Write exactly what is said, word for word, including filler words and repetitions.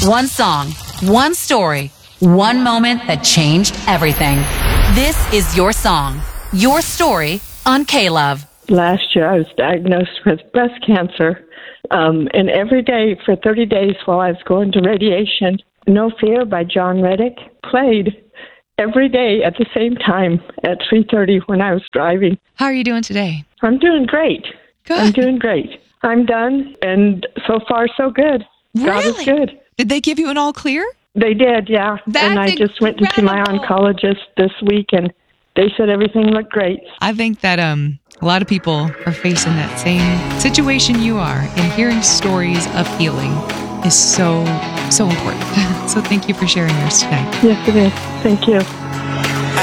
One song, one story, one moment that changed everything. This is your song, your story on K-Love. Last year I was diagnosed with breast cancer, um, and every day for thirty days while I was going to radiation, No Fear by John Reddick played every day at the same time at three thirty when I was driving. How are you doing today? I'm doing great. Good. I'm doing great. I'm done, and so far so good. Really? God is good. Did they give you an all clear? They did, yeah. That's and I just went to see my incredible. oncologist this week, and they said everything looked great. I think that um, a lot of people are facing that same situation you are, and hearing stories of healing is so, so important. So thank you for sharing yours today. Yes, it is. Thank you.